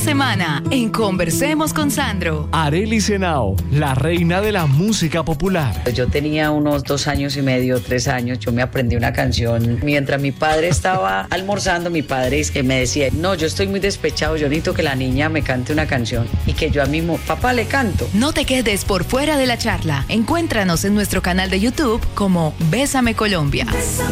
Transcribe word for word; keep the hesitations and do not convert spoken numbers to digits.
semana en Conversemos con Sandro. Arelis Henao, la reina de la música popular. Yo tenía unos dos años y medio, tres años, yo me aprendí una canción. Mientras mi padre estaba almorzando, mi padre es que me decía, no, yo estoy muy despechado, yo necesito que la niña me cante una canción. Y que yo a mi papá le canto. No te quedes por fuera de la charla. Encuéntranos en nuestro canal de YouTube como Bésame Colombia.